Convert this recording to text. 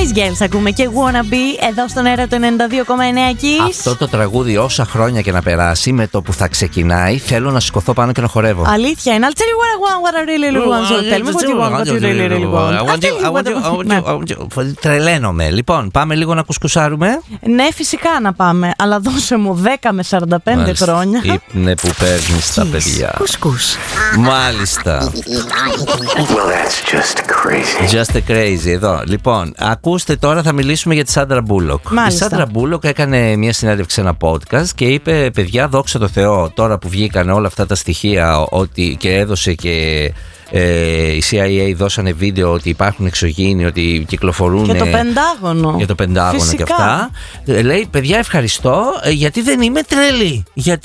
Spice Girls ακούμε και Wanna Be εδώ στον αέρα του 92,9 Kiss. Αυτό το τραγούδι, όσα χρόνια και να περάσει, με το που θα ξεκινάει, θέλω να σηκωθώ πάνω και να χορεύω. Αλήθεια είναι. I'll tell you what I really want. So tell me what you want, what you really want. Τρελαίνομαι. Λοιπόν, πάμε λίγο να κουσκουσάρουμε. Ναι, φυσικά να πάμε. Αλλά δώσε μου 10 με 45 χρόνια. Ύπνε που παίρνεις τα παιδιά. Κουσκούς. Μάλιστα. Well, that's just crazy. Just crazy εδώ. Λοιπόν, ακούστε τώρα, θα μιλήσουμε για τη Σάντρα Μπούλοκ. Η Σάντρα Μπούλοκ έκανε μια συνέντευξη σε ένα podcast και είπε: παιδιά, δόξα τω Θεώ, τώρα που βγήκαν όλα αυτά τα στοιχεία ότι και έδωσε και η CIA δώσανε βίντεο ότι υπάρχουν εξωγήινοι, ότι κυκλοφορούν. Για το Πεντάγωνο. Για το Πεντάγωνο. Φυσικά. Και αυτά. Λέει: παιδιά, ευχαριστώ, γιατί δεν είμαι τρελή. Γιατί